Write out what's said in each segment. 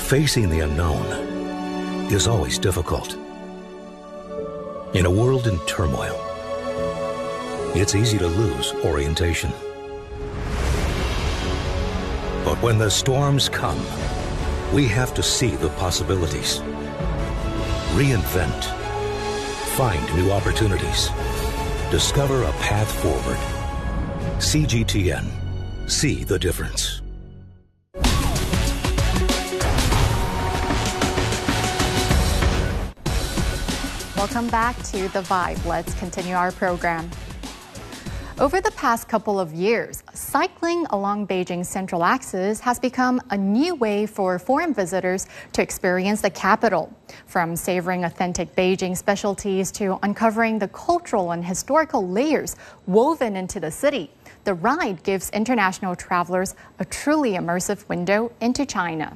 Facing the unknown is always difficult. In a world in turmoil, it's easy to lose orientation. But when the storms come, we have to see the possibilities, reinvent, find new opportunities, discover a path forward. CGTN. See the difference. Welcome back to The Vibe. Let's continue our program. Over the past couple of years, cycling along Beijing's central axis has become a new way for foreign visitors to experience the capital. From savoring authentic Beijing specialties to uncovering the cultural and historical layers woven into the city, the ride gives international travelers a truly immersive window into China.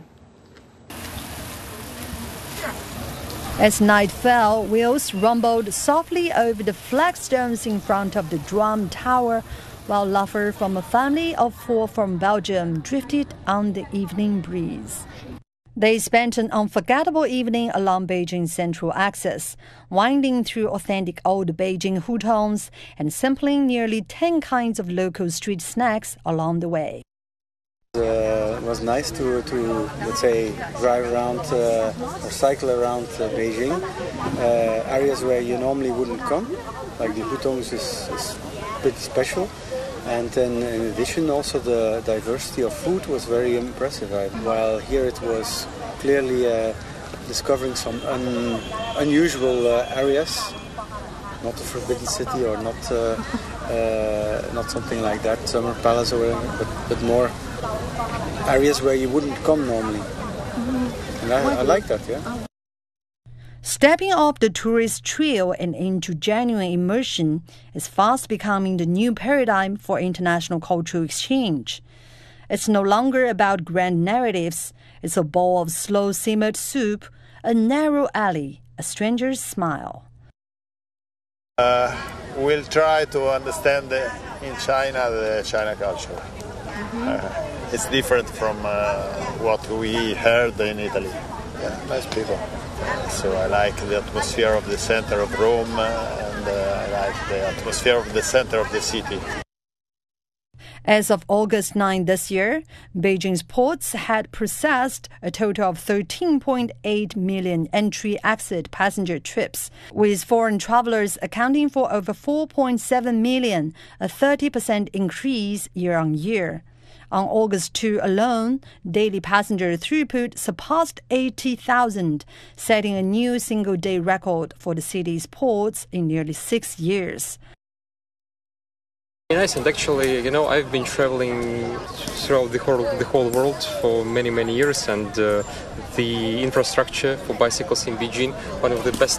As night fell, wheels rumbled softly over the flagstones in front of the Drum Tower, while laughter from a family of 4 from Belgium drifted on the evening breeze. They spent an unforgettable evening along Beijing's central axis, winding through authentic old Beijing hutongs and sampling nearly 10 kinds of local street snacks along the way. It was nice to let's say, drive around or cycle around Beijing, areas where you normally wouldn't come, like the hutongs is pretty special. And then in addition, also the diversity of food was very impressive. While here it was clearly discovering some unusual areas, not the Forbidden City or not something like that, Summer Palace or whatever, but more areas where you wouldn't come normally. And I like that, yeah. Stepping off the tourist trail and into genuine immersion is fast becoming the new paradigm for international cultural exchange. It's no longer about grand narratives. It's a bowl of slow-simmered soup, a narrow alley, a stranger's smile. We'll try to understand in China the China culture. It's different from what we heard in Italy. Yeah, nice people. So I like the atmosphere of the center of Rome and I like the atmosphere of the center of the city. As of August 9 this year, Beijing's ports had processed a total of 13.8 million entry-exit passenger trips, with foreign travelers accounting for over 4.7 million, a 30% increase year-on-year. On August 2 alone, daily passenger throughput surpassed 80,000, setting a new single-day record for the city's ports in nearly 6 years. Nice, and actually, I've been traveling throughout the whole world for many years, and the infrastructure for bicycles in Beijing, one of the best